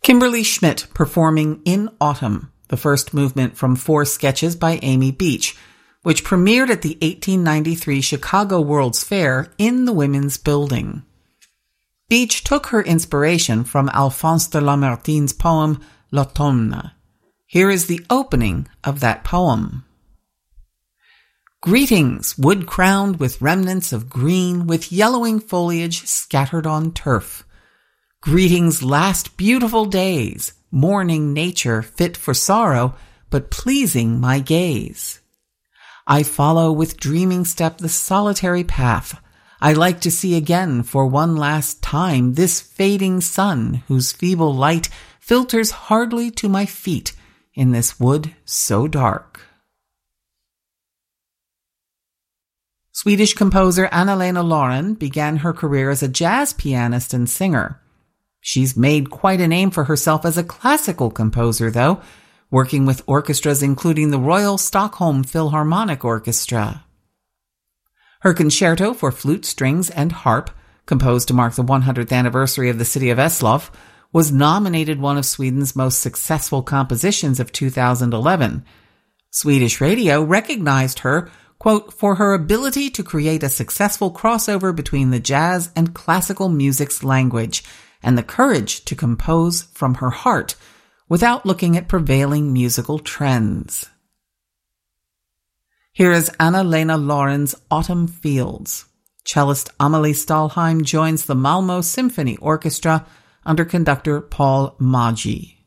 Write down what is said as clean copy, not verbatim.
Kimberly Schmidt performing In Autumn, the first movement from 4 sketches by Amy Beach, which premiered at the 1893 Chicago World's Fair in the Women's Building. Beach took her inspiration from Alphonse de Lamartine's poem L'Automne. Here is the opening of that poem. Greetings, wood crowned with remnants of green, with yellowing foliage scattered on turf. Greetings, last beautiful days, mourning nature fit for sorrow, but pleasing my gaze. I follow with dreaming step the solitary path. I like to see again for one last time this fading sun whose feeble light filters hardly to my feet in this wood so dark. Swedish composer Anna-Lena Loren began her career as a jazz pianist and singer. She's made quite a name for herself as a classical composer, though, working with orchestras including the Royal Stockholm Philharmonic Orchestra. Her concerto for flute, strings, and harp, composed to mark the 100th anniversary of the city of Eslöv, was nominated one of Sweden's most successful compositions of 2011. Swedish radio recognized her, quote, for her ability to create a successful crossover between the jazz and classical music's language, and the courage to compose from her heart without looking at prevailing musical trends. Here is Anna-Lena Loren's Autumn Fields. Cellist Amelie Stahlheim joins the Malmö Symphony Orchestra under conductor Paul Maggi.